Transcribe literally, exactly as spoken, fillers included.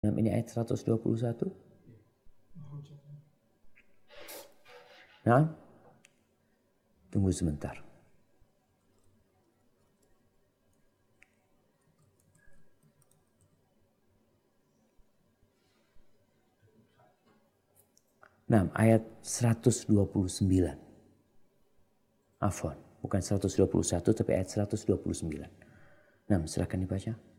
Nah, ini ayat seratus dua puluh satu. Nah, tunggu sebentar. Nah, ayat seratus dua puluh sembilan. Afwan, bukan seratus dua puluh satu tapi ayat seratus dua puluh sembilan. Nah, silakan dibaca.